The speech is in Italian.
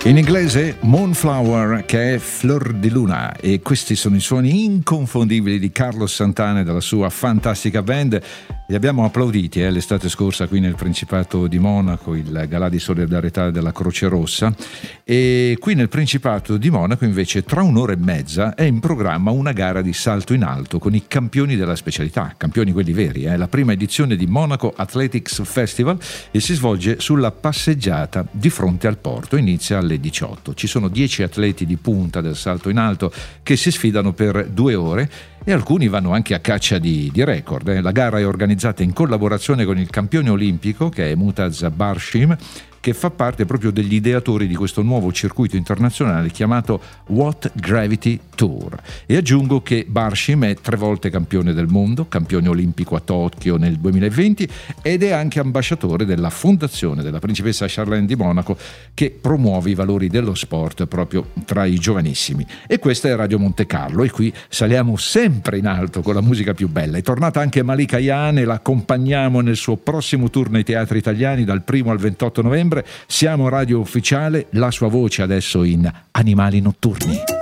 In inglese Moonflower, che è Flor di Luna, e questi sono i suoni inconfondibili di Carlos Santana e della sua fantastica band. Li abbiamo applauditi l'estate scorsa qui nel Principato di Monaco, il galà di solidarietà della Croce Rossa, e qui nel Principato di Monaco invece tra un'ora e mezza è in programma una gara di salto in alto con i campioni della specialità, campioni quelli veri, la prima edizione di Monaco Athletics Festival, e si svolge sulla passeggiata di fronte al porto, inizia alle 18. Ci sono 10 atleti di punta del salto in alto che si sfidano per 2 ore e alcuni vanno anche a caccia di record. La gara è organizzata in collaborazione con il campione olimpico, che è Mutaz Barshim, che fa parte proprio degli ideatori di questo nuovo circuito internazionale chiamato What Gravity Tour. E aggiungo che Barshim è 3 volte campione del mondo, campione olimpico a Tokyo nel 2020, ed è anche ambasciatore della fondazione della principessa Charlene di Monaco, che promuove i valori dello sport proprio tra i giovanissimi. E questa è Radio Monte Carlo, e qui saliamo sempre in alto con la musica più bella. È tornata anche Malika Ayane e la accompagniamo nel suo prossimo tour nei teatri italiani dal 1 al 28 novembre. Siamo Radio Ufficiale, la sua voce adesso in Animali Notturni.